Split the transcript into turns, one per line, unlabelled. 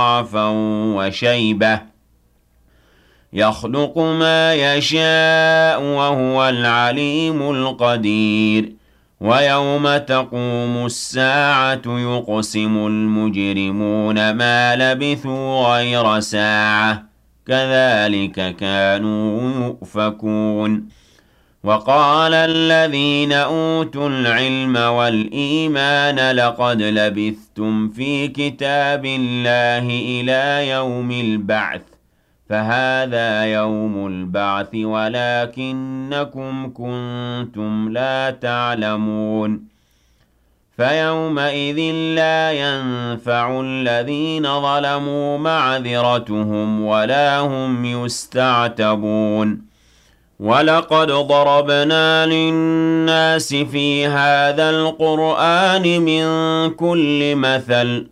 ضعفا وشيبة يخلق ما يشاء وهو العليم القدير ويوم تقوم الساعة يقسم المجرمون ما لبثوا غير ساعة كذلك كانوا يؤفكون وقال الذين أوتوا العلم والإيمان لقد لبثتم في كتاب الله إلى يوم البعث فهذا يوم البعث ولكنكم كنتم لا تعلمون فيومئذ لا ينفع الذين ظلموا معذرتهم ولا هم يستعتبون ولقد ضربنا للناس في هذا القرآن من كل مثل